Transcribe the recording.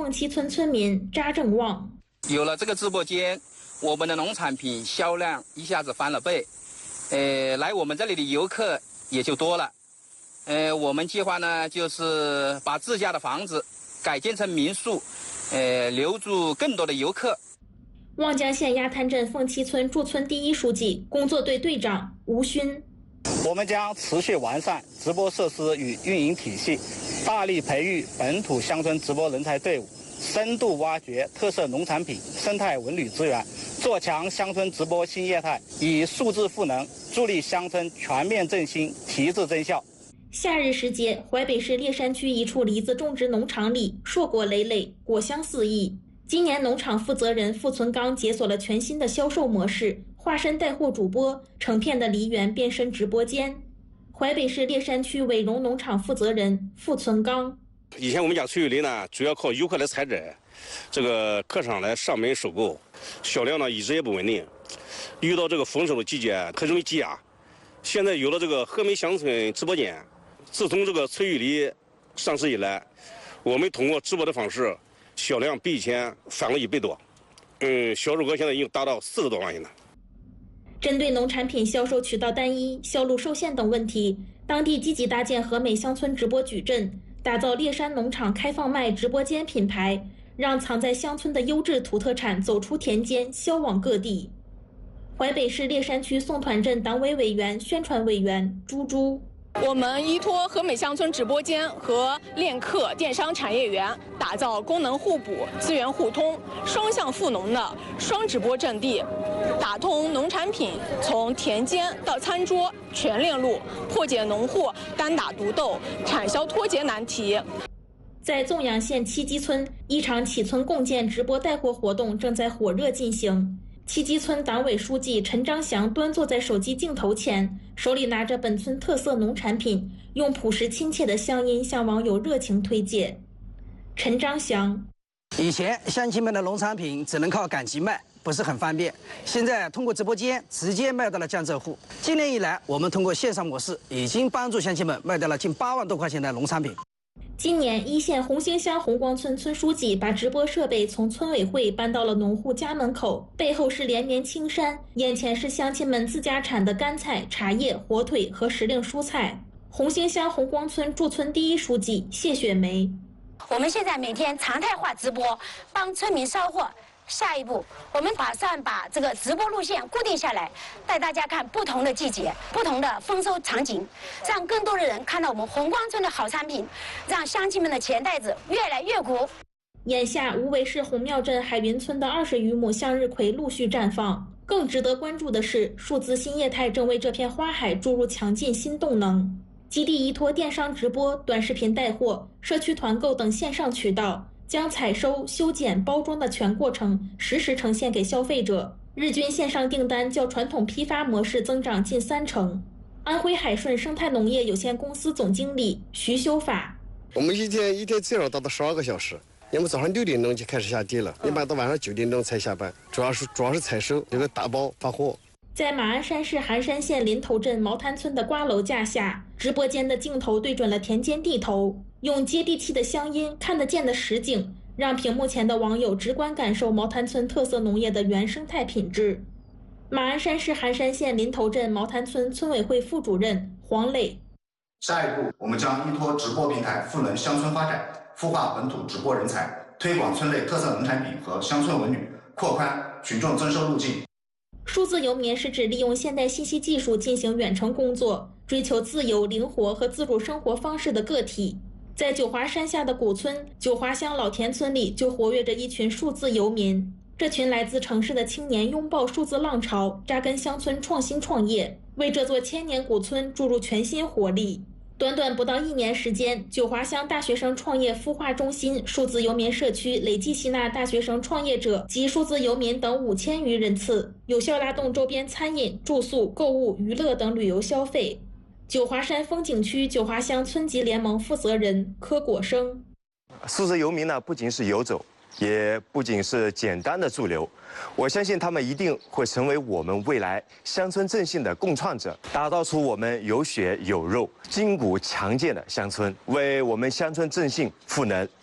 凤栖村村民扎正旺。 有了这个直播间，我们的农产品销量一下子翻了倍，来我们这里的游客也就多了。我们计划呢，就是把自家的房子改建成民宿，留住更多的游客。 望江县鸭滩镇凤栖村驻村第一书记、工作队队长吴勋。 我们将持续完善直播设施与运营体系，大力培育本土乡村直播人才队伍，深度挖掘特色农产品、生态文旅资源，做强乡村直播新业态，以数字赋能，助力乡村全面振兴、提质增效。 夏日时节，淮北市烈山区一处梨子种植农场里硕果累累，果香四溢。今年农场负责人付存刚解锁了全新的销售模式，化身带货主播，成片的梨园变身直播间。淮北市烈山区伟荣农场负责人付存刚： 以前我们家翠玉梨呢，主要靠游客来采摘，这个客商来上门收购，销量呢一直也不稳定。遇到这个丰收的季节，很容易积压。现在有了这个和美乡村直播间，自从这个翠玉梨上市以来，我们通过直播的方式，销量比以前翻了1倍多。销售额现在已经达到40多万元了。 针对农产品销售渠道单一、销路受限等问题，当地积极搭建和美乡村直播矩阵，打造烈山农场开放麦直播间品牌，让藏在乡村的优质土特产走出田间，销往各地。淮北市烈山区宋团镇党委委员、宣传委员朱朱： 我们依托和美乡村直播间和链客电商产业园，打造功能互补、资源互通、双向赋能的双直播阵地，打通农产品从田间到餐桌全链路，破解农户单打独斗、产销脱节难题。 在纵阳县七基村，一场启村共建直播带货活动正在火热进行。七基村党委书记陈章祥端坐在手机镜头前，手里拿着本村特色农产品，用朴实亲切的乡音向网友热情推介。陈章祥： 以前乡亲们的农产品只能靠赶集卖，不是很方便。现在通过直播间直接卖到了江浙沪。今年以来，我们通过线上模式，已经帮助乡亲们卖掉了近8万多块钱的农产品。 今年一线红星乡红光村村书记把直播设备从村委会搬到了农户家门口，背后是连绵青山，眼前是乡亲们自家产的干菜、茶叶、火腿和时令蔬菜。红星乡红光村驻村第一书记谢雪梅： 我们现在每天常态化直播，帮村民捎货。下一步，我们打算把这个直播路线固定下来，带大家看不同的季节、不同的丰收场景，让更多的人看到我们红光村的好产品，让乡亲们的钱袋子越来越鼓。 眼下，无为市红庙镇海云村的20余亩向日葵陆续绽放。更值得关注的是，数字新业态正为这片花海注入强劲新动能。基地依托电商直播、短视频带货、社区团购等线上渠道，将采收、修剪、包装的全过程实时呈现给消费者，日均线上订单较传统批发模式增长近30%。安徽海顺生态农业有限公司总经理徐修法： 我们一天至少达到12个小时，要么早上6点钟就开始下地了，一般到晚上9点钟才下班，主要是采收，这个打包发货。 在马鞍山市寒山县林头镇毛滩村的瓜楼架下，直播间的镜头对准了田间地头，用接地气的乡音、看得见的实景，让屏幕前的网友直观感受毛滩村特色农业的原生态品质。马鞍山市寒山县林头镇毛滩村村委会副主任黄磊： 下一步，我们将依托直播平台赋能乡村发展，孵化本土直播人才，推广村内特色农产品和乡村文旅，扩宽群众增收路径。 数字游民是指利用现代信息技术进行远程工作，追求自由、灵活和自主生活方式的个体。在九华山下的古村九华乡老田村里，就活跃着一群数字游民。这群来自城市的青年拥抱数字浪潮，扎根乡村创新创业，为这座千年古村注入全新活力。短短不到1年时间，九华乡大学生创业孵化中心数字游民社区累计吸纳大学生创业者及数字游民等5000余人次，有效拉动周边餐饮、住宿、购物、娱乐等旅游消费。九华山风景区九华乡村级联盟负责人柯果生： 数字游民呢，不仅是游走，也不仅是简单的驻留，我相信他们一定会成为我们未来乡村振兴的共创者，打造出我们有血有肉、筋骨强健的乡村，为我们乡村振兴赋能。